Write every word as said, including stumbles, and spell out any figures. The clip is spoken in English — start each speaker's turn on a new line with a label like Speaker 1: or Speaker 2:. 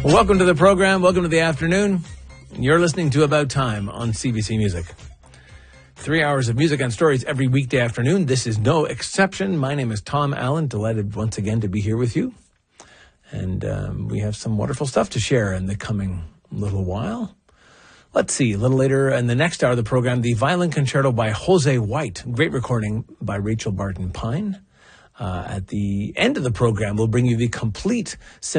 Speaker 1: Welcome to the program. Welcome to the afternoon. You're listening to About Time on C B C Music. Three hours of music and stories every weekday afternoon. This is no exception. My name is Tom Allen. Delighted once again to be here with you. And um, we have some wonderful stuff to share in the coming little while. Let's see, a little later in the next hour of the program, the Violin Concerto by Jose White. Great recording by Rachel Barton Pine. Uh, at the end of the program, we'll bring you the complete